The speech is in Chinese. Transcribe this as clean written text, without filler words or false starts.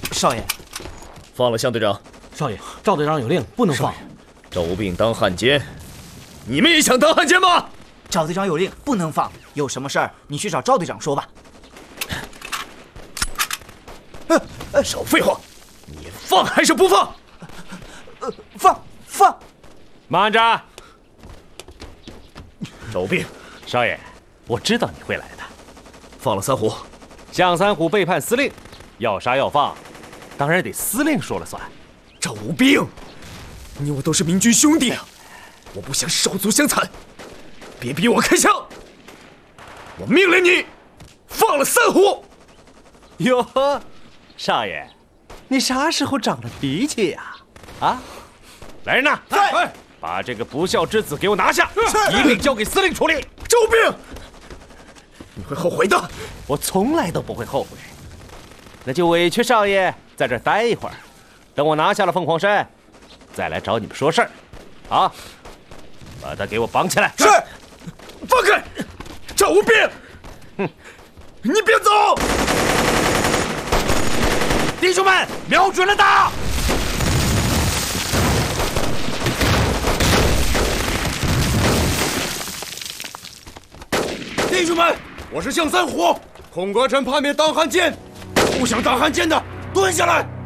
少爷， 放了向队长。 少爷，赵队长有令，不能放。 赵无病当汉奸，你们也想当汉奸吗？ 赵队长有令，不能放。有什么事儿，你去找赵队长说吧。 少废话，你放还是不放？ 放。 慢着， 赵无病， 少爷，我知道你会来的。 放了三虎。 向三虎背叛司令，要杀要放，当然得司令说了算。 赵无病，你我都是明军兄弟啊，我不想手足相残，别逼我开枪！我命令你放了三虎。 哟呵，少爷，你啥时候长了脾气呀？啊，来人呐， 在， 把这个不孝之子给我拿下，一并交给司令处理。 赵无病，你会后悔的。 我从来都不会后悔。那就委屈少爷在这儿待一会儿，等我拿下了凤凰山，再来找你们说事儿。啊，把他给我绑起来。 是。 放开，赵无病！ 哼， 你别走！ 弟兄们，瞄准了打！ 弟兄们，我是向三虎，孔国臣叛变当汉奸，不想当汉奸的蹲下来！